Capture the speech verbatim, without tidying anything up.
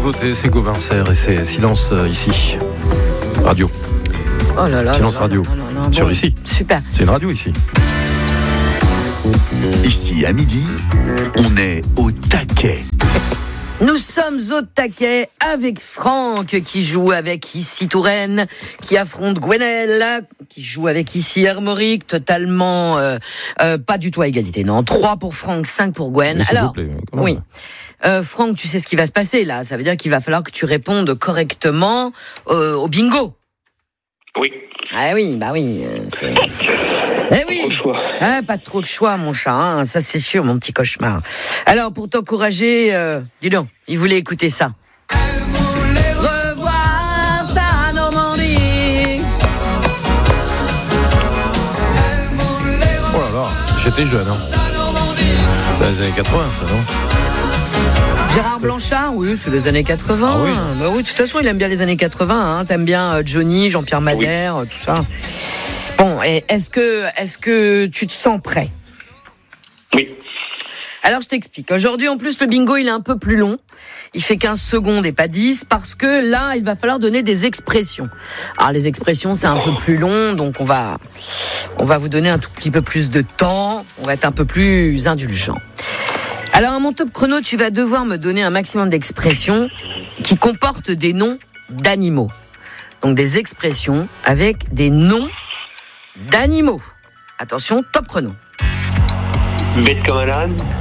nouveauté, c'est Gauvin Serre et c'est Silence euh, ici. Radio. Oh là là. Silence là, radio. là, là, là, là. Sur Bon, ici. Super. C'est une radio ici. Ici, à midi, on est au taquet. Nous sommes au taquet avec Franck qui joue avec ici Touraine, qui affronte Gwenelle, qui joue avec ici Armorique, totalement euh, euh, pas du tout à égalité. Non, trois pour Franck, cinq pour Gwen. Mais Alors, plaît, quand même. oui. Euh, Franck, tu sais ce qui va se passer là. Ça veut dire qu'il va falloir que tu répondes correctement euh, au bingo. Oui. Ah oui, bah oui. Euh, c'est... Eh oui. Ah, pas trop de choix, mon chat. Hein, ça c'est sûr, mon petit cauchemar. Alors, pour t'encourager, euh, dis donc, il voulait écouter ça. Elle voulait revoir sa Normandie. Oh là là, j'étais jeune. Hein. C'est les années quatre-vingts, ça, non? Gérard Blanchard, oui, c'est les années quatre-vingts. Ah oui. Bah oui, de toute façon, il aime bien les années quatre-vingts. Hein. T'aimes bien euh, Johnny, Jean-Pierre Madère, oui. Tout ça. Bon, et est-ce que, est-ce que tu te sens prêt? Oui. Alors, je t'explique. Aujourd'hui, en plus, le bingo, il est un peu plus long. Il fait quinze secondes et pas dix, parce que là, il va falloir donner des expressions. Alors, les expressions, c'est un peu plus long, donc on va, on va vous donner un tout petit peu plus de temps. On va être un peu plus indulgent. Alors, à mon top chrono, tu vas devoir me donner un maximum d'expressions qui comportent des noms d'animaux. Donc, des expressions avec des noms d'animaux. Attention, top chrono. Bête comme un âne.